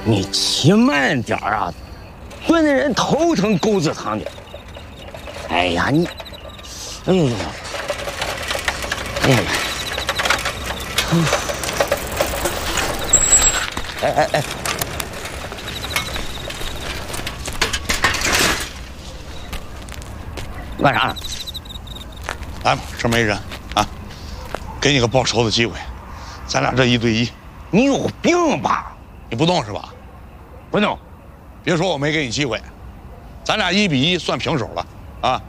你骑慢点啊，炖的人头疼狗子汤的。哎呀你，哎呀，哎呀，哎，干啥？ 来吧，这没人啊，给你个报仇的机会，咱俩这1对1。 你有病吧？ 你不动是吧？ 不动。 别说我没给你机会，咱俩1比1算平手了啊！